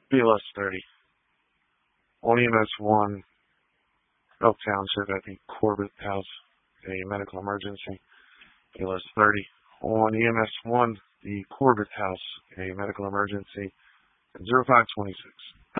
BLS 30. On EMS 1, Elk Township at the Corbett House, a medical emergency. BLS 30. On EMS 1, the Corbett House, a medical emergency. 0526.